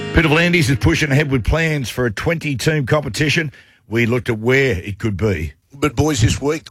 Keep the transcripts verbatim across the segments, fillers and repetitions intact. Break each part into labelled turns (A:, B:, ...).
A: Peter V'landys is pushing ahead with plans for a twenty-team competition. We looked at where it could be.
B: But, boys, this week,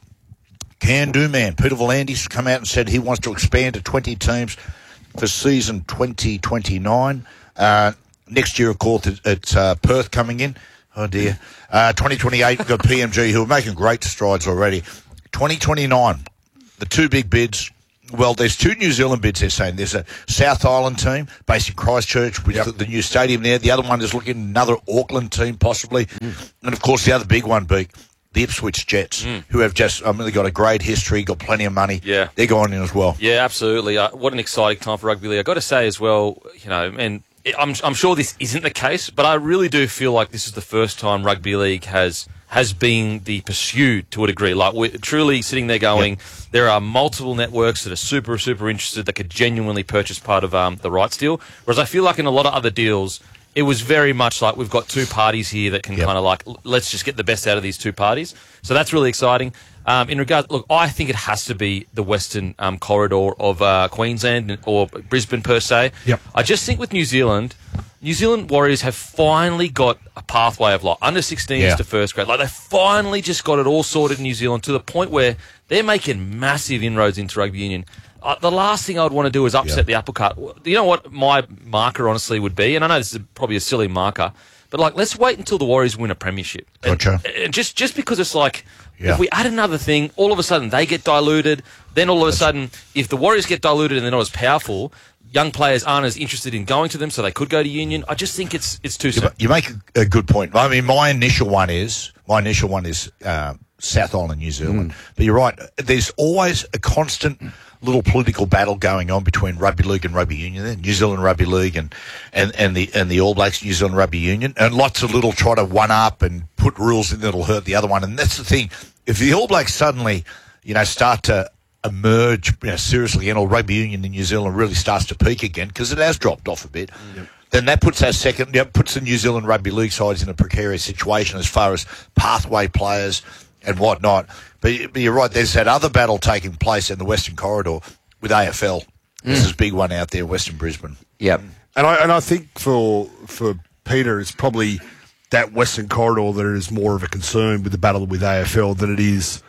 B: can-do man Peter V'landys come out and said he wants to expand to twenty teams for season twenty twenty-nine. Uh, next year, of course, it's uh, Perth coming in. Oh, dear. Uh, twenty twenty-eight, we've got P M G, who are making great strides already. twenty twenty-nine, the two big bids. Well, there's two New Zealand bids, they're saying. There's a South Island team based in Christchurch with yep. the, the new stadium there. The other one is looking at another Auckland team, possibly. Mm. And, of course, the other big one, Beak, the Ipswich Jets, mm. who have just, I mean, they've got a great history, got plenty of money.
C: Yeah.
B: They're going in as well.
C: Yeah, absolutely. Uh, what an exciting time for rugby league. I've got to say as well, you know, and I'm, I'm sure this isn't the case, but I really do feel like this is the first time rugby league has has been the pursuit to a degree. Like, we're truly sitting there going, yep. there are multiple networks that are super, super interested that could genuinely purchase part of um, the rights deal. Whereas I feel like in a lot of other deals, it was very much like we've got two parties here that can yep. kind of like, let's just get the best out of these two parties. So that's really exciting. Um, in regards, look, I think it has to be the Western um, corridor of uh, Queensland or Brisbane per se.
A: Yep.
C: I just think with New Zealand, New Zealand Warriors have finally got a pathway of like under sixteens yeah. to first grade. Like, they finally just got it all sorted in New Zealand to the point where they're making massive inroads into rugby union. Uh, the last thing I would want to do is upset yeah. the apple cart. You know what my marker honestly would be? And I know this is probably a silly marker, but like, let's wait until the Warriors win a premiership.
B: Gotcha.
C: And, and just just because it's like,
B: yeah.
C: if we add another thing, all of a sudden they get diluted. Then all of a sudden, if the Warriors get diluted and they're not as powerful, young players aren't as interested in going to them, so they could go to union. I just think it's it's too soon.
B: You make a good point. I mean, my initial one is my initial one is uh, South Island, New Zealand. Mm. But you're right. There's always a constant little political battle going on between rugby league and rugby union, New Zealand Rugby League and, and, and the and the All Blacks New Zealand Rugby Union, and lots of little try to one up and put rules in that'll hurt the other one. And that's the thing. If the All Blacks suddenly, you know, start to emerge, you know, seriously, and or rugby union in New Zealand really starts to peak again, because it has dropped off a bit, yep. then that puts our second, yep, puts the New Zealand Rugby League sides in a precarious situation as far as pathway players and whatnot. But, but you're right, there's that other battle taking place in the Western Corridor with A F L. Mm. This is a big one out there, Western Brisbane.
D: Yep.
E: And I and I think for for Peter, it's probably that Western Corridor that is more of a concern with the battle with A F L than it is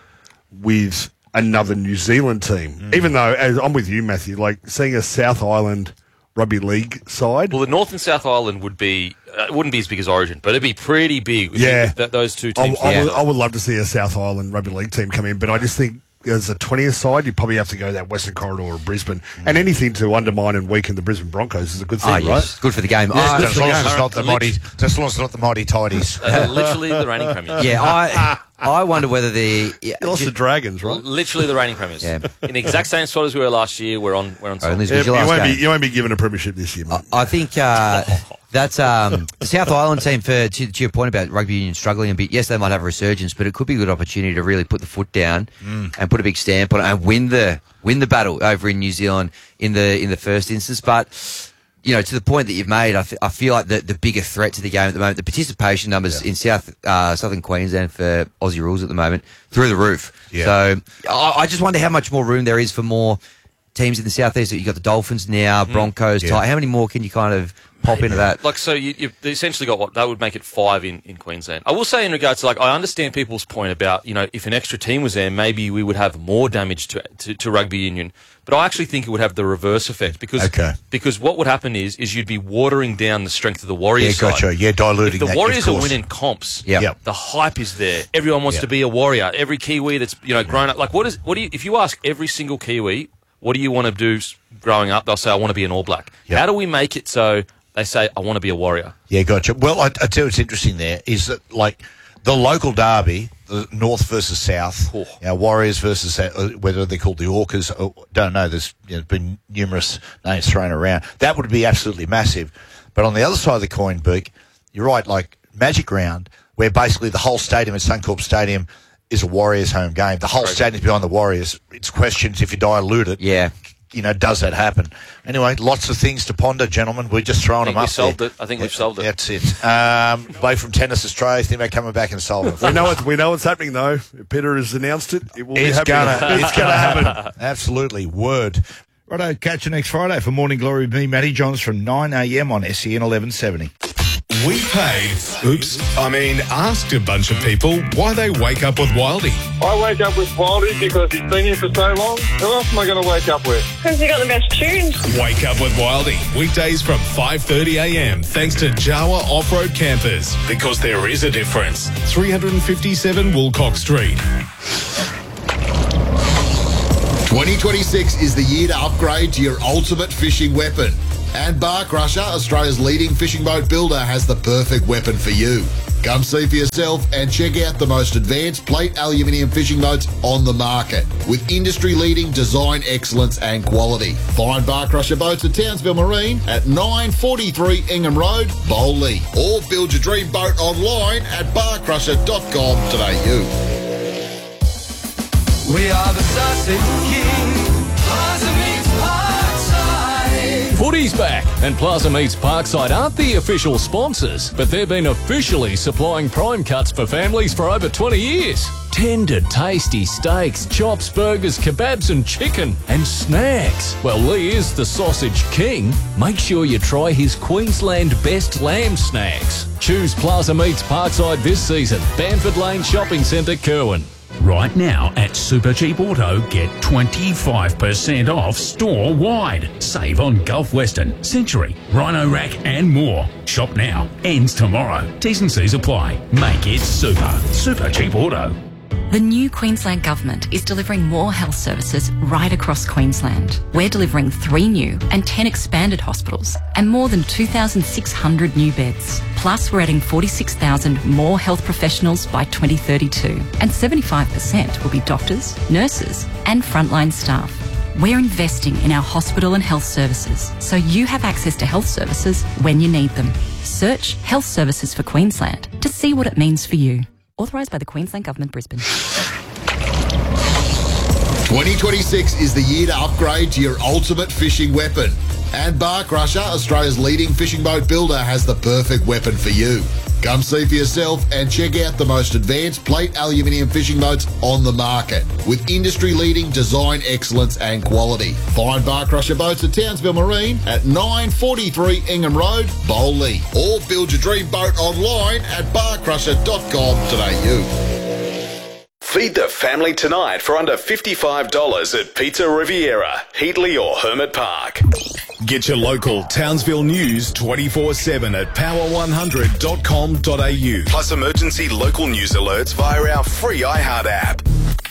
E: with another New Zealand team. Mm. Even though, as I'm with you, Matthew, like seeing a South Island Rugby League side.
C: Well, the North and South Island would be, uh, it wouldn't be as big as Origin, but it'd be pretty big.
E: Yeah.
C: Th- those two teams.
E: I, I,
C: yeah.
E: would, I would love to see a South Island Rugby League team come in, but I just think as a twentieth side, you probably have to go that Western Corridor of Brisbane. Mm. And anything to undermine and weaken the Brisbane Broncos is a good thing,
D: oh,
E: right?
D: Yes. Good for the game.
B: Yeah,
D: oh,
B: as long as it's not the mighty, as long as it's not the mighty tidies.
C: Uh, literally the reigning premiers.
D: Yeah, I I wonder whether the
E: yeah, lost the Dragons, right?
C: Literally the reigning premiers.
D: Yeah.
C: In the exact same spot as we were last year, we're on we're on.
D: Oh,
E: yeah, you, won't be, you won't be given a premiership this year, mate.
D: I, I think uh, that's um, the South Island team. For to, to your point about rugby union struggling a bit, yes, they might have a resurgence, but it could be a good opportunity to really put the foot down mm. and put a big stamp on it and win the win the battle over in New Zealand in the in the first instance. But you know, to the point that you've made, I, f- I feel like the, the bigger threat to the game at the moment, the participation numbers yeah. in South uh, Southern Queensland for Aussie rules at the moment, through the roof. Yeah. So I, I just wonder how much more room there is for more teams in the southeast. You've got the Dolphins now, Broncos, yeah. Ty- how many more can you kind of pop into that?
C: Like, so you, you've essentially got what? That would make it five in, in Queensland. I will say in regards to, like, I understand people's point about, you know, if an extra team was there, maybe we would have more damage to to, to rugby union. But I actually think it would have the reverse effect because okay. because what would happen is is you'd be watering down the strength of the Warriors
B: yeah, gotcha.
C: side.
B: Yeah, diluting
C: if the
B: that,
C: Warriors are winning comps,
D: yep.
B: Yep.
C: the hype is there. Everyone wants yep. to be a Warrior. Every Kiwi that's, you know, grown up. Like, what is what do you, if you ask every single Kiwi, what do you want to do growing up? They'll say, I want to be an All Black. Yep. How do we make it so they say, I want to be a Warrior?
B: Yeah, gotcha. Well, I, I tell you what's interesting there is that, like, the local derby, the North versus South, oh. you know, Warriors versus, uh, whether they're called the Orcas, or, don't know, there's you know, been numerous names thrown around. That would be absolutely massive. But on the other side of the coin, Beak, you're right, like Magic Round, where basically the whole stadium at Suncorp Stadium is a Warriors home game. The whole Correct. Stadium's behind the Warriors. It's questions if you dilute it.
D: Yeah.
B: You know, does that happen? Anyway, lots of things to ponder, gentlemen. We're just throwing them up.
C: I think we've solved
B: there.
C: it. I think we've solved it.
B: That's it. Um, Blake from Tennis Australia, think about coming back and solving it.
E: We know it. We know what's happening, though. Peter has announced it. It will
B: it's
E: be
B: gonna,
E: happening.
B: It's going to happen. Absolutely. Word.
A: Righto, catch you next Friday for Morning Glory with me, Matty Johns, from nine a.m. on S E N eleven seventy.
F: We paid, oops, I mean asked a bunch of people why they wake up with Wildy.
G: I wake up with Wildy because he's been here for so long. Who else am I going to wake up with?
H: Because he got the best tunes.
F: Wake up with Wildy, weekdays from five thirty a m thanks to Jawa Off-Road Campers. Because there is a difference. three fifty-seven Woolcock Street.
I: twenty twenty-six is the year to upgrade to your ultimate fishing weapon. And Bar Crusher, Australia's leading fishing boat builder, has the perfect weapon for you. Come see for yourself and check out the most advanced plate aluminium fishing boats on the market with industry-leading design excellence and quality. Find Bar Crusher boats at Townsville Marine at nine forty-three Ingham Road, Bowley, or build your dream boat online at bar crusher dot com dot a u.
J: We are the Sussex Kings. Plaza Meets Parkside.
K: Footy's back, and Plaza Meets Parkside aren't the official sponsors, but they've been officially supplying prime cuts for families for over twenty years. Tender, tasty steaks, chops, burgers, kebabs and chicken, and snacks. Well, Lee is the sausage king. Make sure you try his Queensland Best Lamb Snacks. Choose Plaza Meets Parkside this season. Bamford Lane Shopping Centre, Kerwin.
L: Right now at Supercheap Auto, get twenty-five percent off store-wide. Save on Gulf Western, Century, Rhino Rack and more. Shop now. Ends tomorrow. T's and C's apply. Make it super. Supercheap Auto.
M: The new Queensland Government is delivering more health services right across Queensland. We're delivering three new and ten expanded hospitals and more than two thousand six hundred new beds. Plus, we're adding forty-six thousand more health professionals by twenty thirty-two, and seventy-five percent will be doctors, nurses and frontline staff. We're investing in our hospital and health services so you have access to health services when you need them. Search Health Services for Queensland to see what it means for you. Authorised by the Queensland Government, Brisbane.
I: twenty twenty-six is the year to upgrade to your ultimate fishing weapon. And Bar Crusher, Australia's leading fishing boat builder, has the perfect weapon for you. Come see for yourself and check out the most advanced plate aluminium fishing boats on the market with industry-leading design excellence and quality. Find Bar Crusher boats at Townsville Marine at nine forty-three Ingham Road, Bowley, or build your dream boat online at bar crusher dot com dot a u.
N: Feed the family tonight for under fifty-five dollars at Pizza Riviera, Heatley or Hermit Park.
F: Get your local Townsville news twenty-four seven at power one hundred dot com dot a u.
N: Plus emergency local news alerts via our free iHeart app.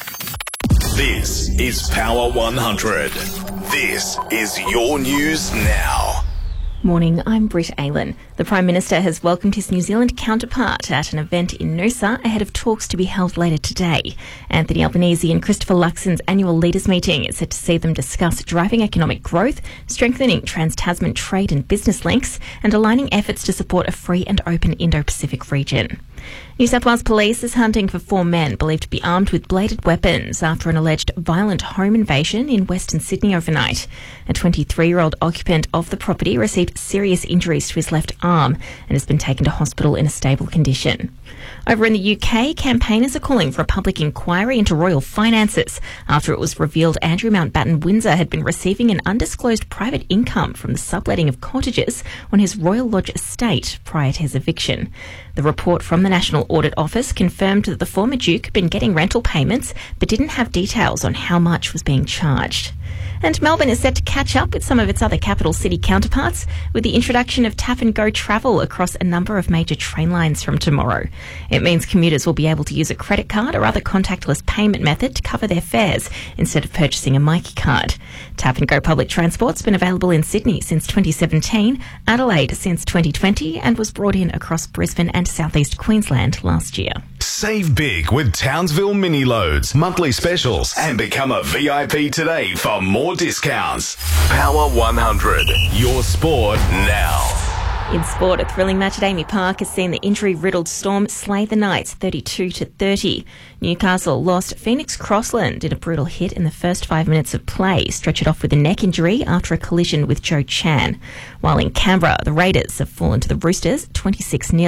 F: This is Power one hundred.
N: This is your news now.
O: Morning, I'm Britt Aylan. The Prime Minister has welcomed his New Zealand counterpart at an event in Noosa ahead of talks to be held later today. Anthony Albanese and Christopher Luxon's annual leaders meeting is set to see them discuss driving economic growth, strengthening trans-Tasman trade and business links, and aligning efforts to support a free and open Indo-Pacific region. New South Wales Police is hunting for four men believed to be armed with bladed weapons after an alleged violent home invasion in Western Sydney overnight. A twenty-three-year-old occupant of the property received serious injuries to his left arm and has been taken to hospital in a stable condition. Over in the U K, campaigners are calling for a public inquiry into royal finances after it was revealed Andrew Mountbatten Windsor had been receiving an undisclosed private income from the subletting of cottages on his Royal Lodge estate prior to his eviction. The report from the National Audit Office confirmed that the former Duke had been getting rental payments but didn't have details on how much was being charged. And Melbourne is set to catch up with some of its other capital city counterparts with the introduction of tap and go travel across a number of major train lines from tomorrow. It means commuters will be able to use a credit card or other contactless payment method to cover their fares instead of purchasing a Myki card. Tap and go public transport's been available in Sydney since twenty seventeen, Adelaide since twenty twenty, and was brought in across Brisbane and southeast Queensland last year.
F: Save big with Townsville mini loads, monthly specials, and become a V I P today for more discounts.
N: Power one hundred.
F: Your sport now.
O: In sport, a thrilling match at Amy Park has seen the injury-riddled Storm slay the Knights thirty-two to thirty. Newcastle lost Phoenix Crossland in a brutal hit in the first five minutes of play, stretched it off with a neck injury after a collision with Joe Chan. While in Canberra, the Raiders have fallen to the Roosters twenty-six nil.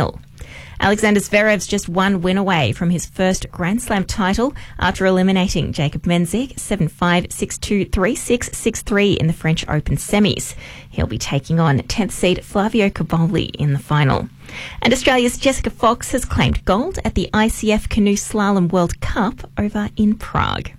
O: Alexander Zverev's just one win away from his first Grand Slam title after eliminating Jacob Menzig seven five, six two, three six, six three in the French Open semis. He'll be taking on tenth seed Flavio Cobolli in the final. And Australia's Jessica Fox has claimed gold at the I C F Canoe Slalom World Cup over in Prague.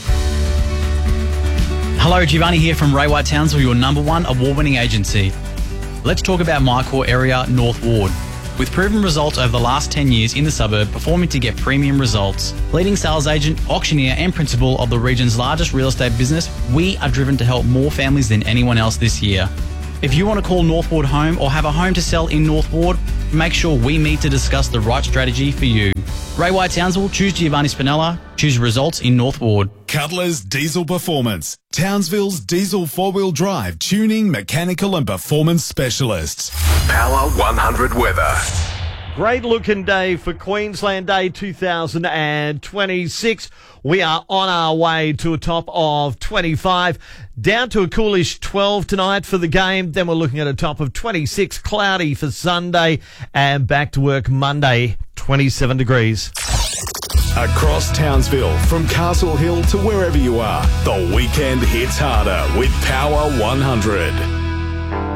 H: Hello, Giovanni here from Ray White Townsville, your number one award-winning agency. Let's talk about my core area, North Ward. With proven results over the last ten years in the suburb, performing to get premium results, leading sales agent, auctioneer and principal of the region's largest real estate business, we are driven to help more families than anyone else this year. If you want to call North Ward home or have a home to sell in North Ward, make sure we meet to discuss the right strategy for you. Ray White Townsville, choose Giovanni Spinella, choose results in North Ward.
F: Cutler's Diesel Performance, Townsville's diesel four-wheel drive tuning, mechanical and performance specialists.
N: Power one hundred weather.
P: Great looking day for Queensland Day two thousand twenty-six. We are on our way to a top of twenty-five, down to a coolish twelve tonight for the game. Then we're looking at a top of twenty-six, cloudy for Sunday, and back to work Monday, twenty-seven degrees.
F: Across Townsville, from Castle Hill to wherever you are, the weekend hits harder with Power one hundred.